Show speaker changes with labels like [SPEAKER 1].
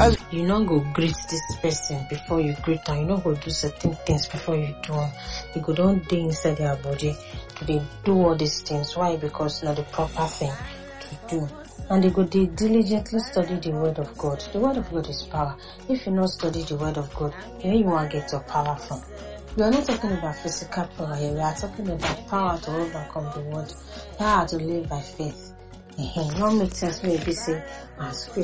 [SPEAKER 1] You not go greet this person before you greet am. You not go do certain things before you do them. You go don't dey inside their body to dey do all these things. Why? Because it's not the proper thing to do. And they go dey diligently study the word of God. The word of God is power. If you not study the word of God, where you want to get your power from? We are not talking about physical power here. We are talking about power to overcome the world, power to live by faith. It don't make sense when you say as